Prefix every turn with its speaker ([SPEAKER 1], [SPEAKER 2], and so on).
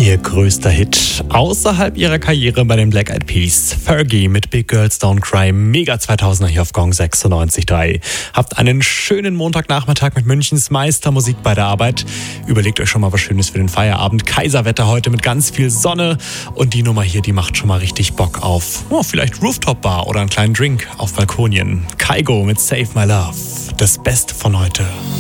[SPEAKER 1] Ihr größter Hit außerhalb ihrer Karriere bei den Black Eyed Peas. Fergie mit Big Girls Don't Cry, mega 2000er hier auf Gong 96.3. Habt einen schönen Montagnachmittag mit Münchens Meistermusik bei der Arbeit. Überlegt euch schon mal was Schönes für den Feierabend. Kaiserwetter heute mit ganz viel Sonne. Und die Nummer hier, die macht schon mal richtig Bock auf vielleicht Rooftop-Bar oder einen kleinen Drink auf Balkonien. Kygo mit Save My Love. Das Beste von heute.